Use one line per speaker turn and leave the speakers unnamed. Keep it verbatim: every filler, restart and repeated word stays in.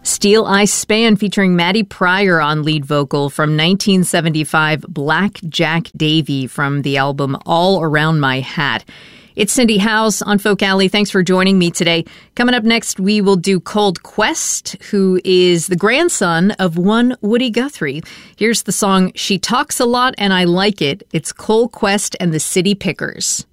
Steel Eye Span featuring Maddie Pryor on lead vocal from nineteen seventy-five, Black Jack Davy from the album All Around My Hat. It's Cindy House on Folk Alley. Thanks for joining me today. Coming up next, we will do Cold Quest, who is the grandson of one Woody Guthrie. Here's the song She Talks a Lot and I Like It. It's Cold Quest and the City Pickers.